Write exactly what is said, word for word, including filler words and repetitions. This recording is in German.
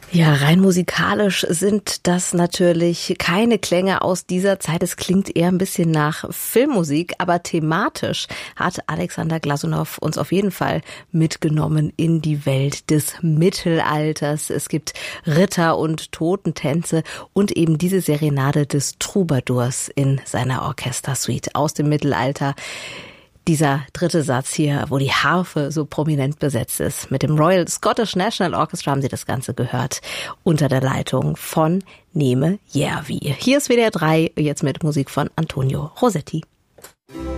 Ja, rein musikalisch sind das natürlich keine Klänge aus dieser Zeit. Es klingt eher ein bisschen nach Filmmusik, aber thematisch hat Alexander Glasunow uns auf jeden Fall mitgenommen in die Welt des Mittelalters. Es gibt Ritter- und Totentänze und eben diese Serenade des Troubadours in seiner Orchestersuite aus dem Mittelalter. Dieser dritte Satz hier, wo die Harfe so prominent besetzt ist. Mit dem Royal Scottish National Orchestra haben Sie das Ganze gehört. Unter der Leitung von Neme Järvi. Hier ist W D R drei, jetzt mit Musik von Antonio Rossetti.